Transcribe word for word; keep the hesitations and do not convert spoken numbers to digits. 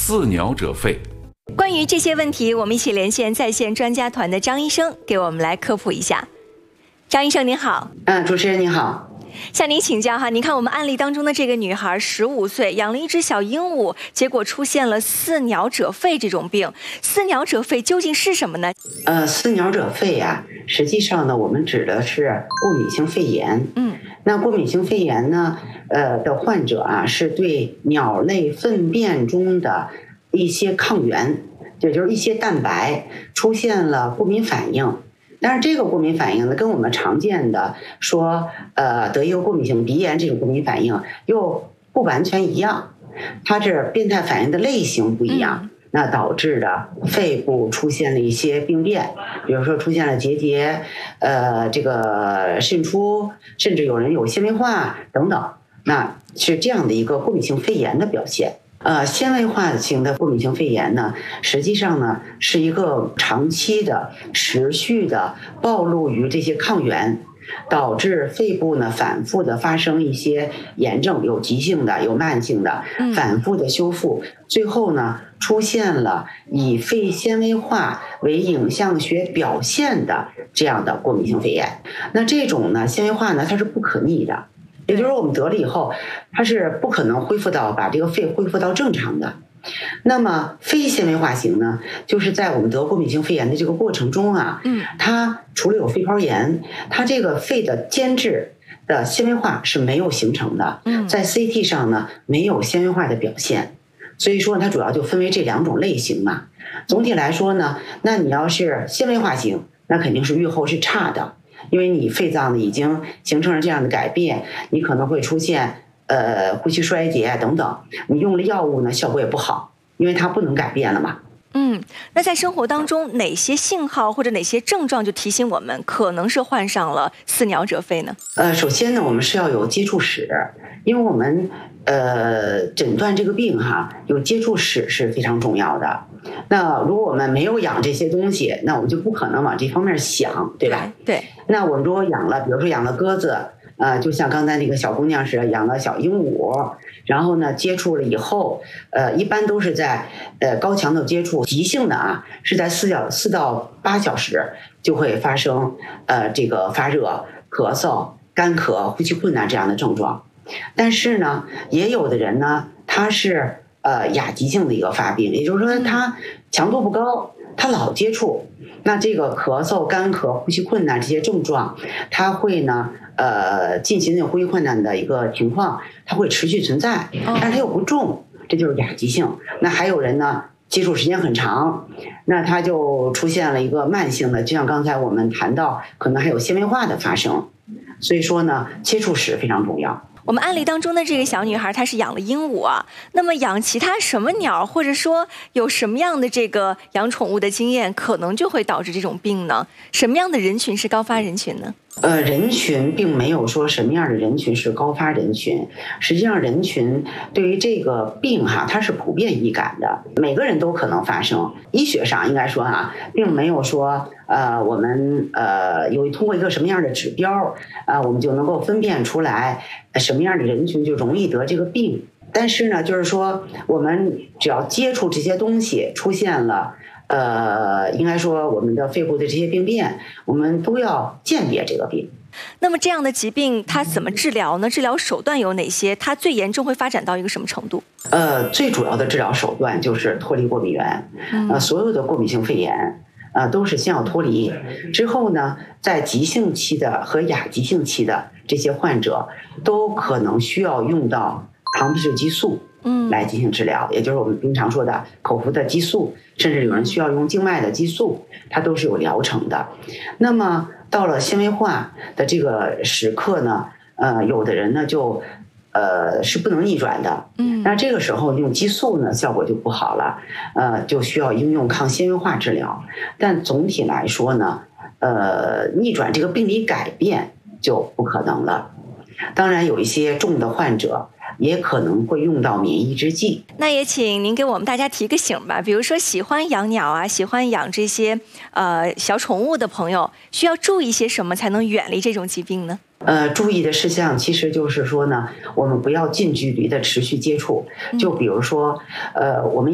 饲鸟者吠。 关于这些问题，我们一起连线在线专家团的张医生，给我们来科普一下。张医生您好。 嗯，主持人您好。 向您请教哈，您看我们案例当中的这个女孩十五岁，养了一只小鹦鹉，结果出现了饲鸟者吠这种病。饲鸟者吠究竟是什么呢？ 呃，饲鸟者吠呀、啊，实际上呢，我们指的是过敏性肺炎。嗯，那过敏性肺炎呢，呃的患者啊，是对鸟类粪便中的一些抗原，也就是一些蛋白出现了过敏反应。但是这个过敏反应呢，跟我们常见的说，呃，得一个过敏性鼻炎这种过敏反应又不完全一样，它是变态反应的类型不一样，那导致的肺部出现了一些病变，比如说出现了结节，呃，这个渗出，甚至有人有纤维化等等，那是这样的一个过敏性肺炎的表现。呃，纤维化型的过敏性肺炎呢，实际上呢是一个长期的、持续的暴露于这些抗原，导致肺部呢反复的发生一些炎症，有急性的，有慢性的，反复的修复，最后呢出现了以肺纤维化为影像学表现的这样的过敏性肺炎。那这种呢纤维化呢它是不可逆的。也就是说，我们得了以后，它是不可能恢复到把这个肺恢复到正常的。那么非纤维化型呢，就是在我们得过敏性肺炎的这个过程中啊，嗯，它除了有肺泡炎，它这个肺的间质的纤维化是没有形成的，嗯，在 C T 上呢没有纤维化的表现，所以说它主要就分为这两种类型嘛。总体来说呢，那你要是纤维化型，那肯定是预后是差的。因为你肺脏呢已经形成了这样的改变，你可能会出现呃呼吸衰竭等等，你用了药物呢效果也不好，因为它不能改变了嘛。 嗯，那在生活当中哪些信号或者哪些症状就提醒我们可能是患上了饲鸟者吠呢？ 呃，首先呢，我们是要有接触史，因为我们呃诊断这个病哈，有接触史是非常重要的。那如果我们没有养这些东西，那我们就不可能往这方面想，对吧？ 对。 那我们如果养了，比如说养了鸽子，呃，就像刚才那个小姑娘似的，养了小鹦鹉，然后呢接触了以后，呃，一般都是在呃高强度接触，急性的啊，是在四小四到八小时就会发生呃这个发热、咳嗽、干咳、呼吸困难这样的症状。但是呢，也有的人呢，他是呃亚急性的一个发病，也就是说他强度不高，他老接触。那这个咳嗽、干咳、呼吸困难这些症状，它会呢，呃，进行有呼吸困难的一个情况，它会持续存在，但是它又不重，这就是亚急性。那还有人呢，接触时间很长，那它就出现了一个慢性的，就像刚才我们谈到，可能还有纤维化的发生。所以说呢，接触史非常重要。 我们案例当中的这个小女孩，她是养了鹦鹉啊。那么养其他什么鸟，或者说有什么样的这个养宠物的经验，可能就会导致这种病呢？什么样的人群是高发人群呢？ 呃，人群并没有说什么样的人群是高发人群，实际上人群对于这个病哈，它是普遍易感的，每个人都可能发生。医学上应该说哈，并没有说呃我们呃有通过一个什么样的指标啊、呃，我们就能够分辨出来什么样的人群就容易得这个病。但是呢，就是说我们只要接触这些东西，出现了。呃，应该说我们的肺部的这些病变，我们都要鉴别这个病。 那么这样的疾病它怎么治疗呢？治疗手段有哪些？它最严重会发展到一个什么程度？ 呃，最主要的治疗手段就是脱离过敏源。呃，所有的过敏性肺炎，呃，都是先要脱离，之后呢，在急性期的和亚急性期的这些患者，都可能需要用到糖皮质激素。嗯，来进行治疗，也就是我们平常说的口服的激素，甚至有人需要用静脉的激素，它都是有疗程的。那么到了纤维化的这个时刻呢，呃，有的人呢就呃是不能逆转的，嗯，那这个时候用激素呢效果就不好了，呃，就需要应用抗纤维化治疗。但总体来说呢，呃，逆转这个病理改变就不可能了。当然，有一些重的患者。也可能会用到免疫制剂。 那也请您给我们大家提个醒吧，比如说喜欢养鸟啊，喜欢养这些呃小宠物的朋友，需要注意些什么才能远离这种疾病呢？ 呃，注意的事项其实就是说呢，我们不要近距离的持续接触，就比如说，呃，我们。